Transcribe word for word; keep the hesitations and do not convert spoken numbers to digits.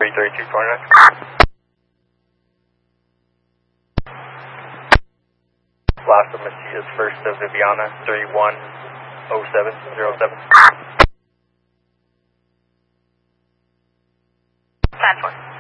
three three two four nine. Last of Macias, first of Viviana, three one oh seven zero seven. ten four.